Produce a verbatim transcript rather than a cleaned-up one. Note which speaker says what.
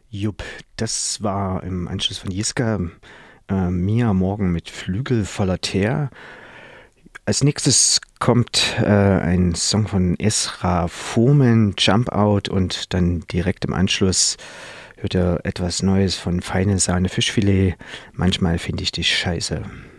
Speaker 1: Jupp, das war im Anschluss von Jiska, äh, Mia Morgen mit Flügel voller Teer. Als nächstes kommt äh, ein Song von Esra Fomen, Jump Out, und dann direkt im Anschluss hört ihr etwas Neues von Feine Sahne Fischfilet. Manchmal finde ich dich scheiße.